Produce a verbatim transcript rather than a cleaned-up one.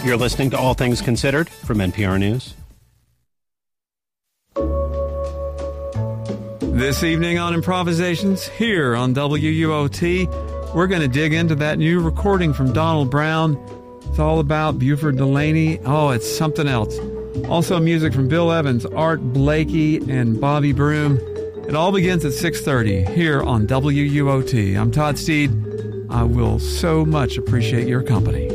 You're listening to All Things Considered from N P R News. This evening on Improvisations here on W U O T, we're going to dig into that new recording from Donald Brown. It's all about Buford Delaney. Oh, it's something else. Also music from Bill Evans, Art Blakey, and Bobby Broom. It all begins at six thirty here on W U O T. I'm Todd Steed. I will so much appreciate your company.